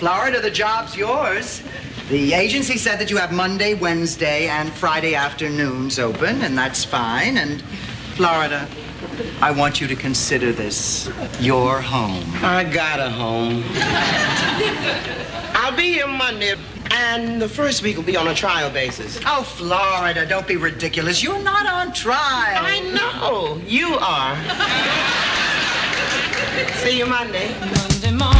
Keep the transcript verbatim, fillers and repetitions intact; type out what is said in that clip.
Florida, the job's yours. The agency said that you have Monday, Wednesday, and Friday afternoons open, and that's fine. And Florida, I want you to consider this your home. I got a home. I'll be here Monday, and the first week will be on a trial basis. Oh, Florida, don't be ridiculous. You're not on trial. I know. You are. See you Monday. Monday morning.